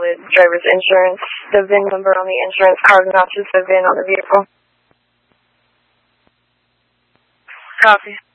valid driver's insurance. The VIN number on the insurance card matches the VIN on the vehicle. Copy.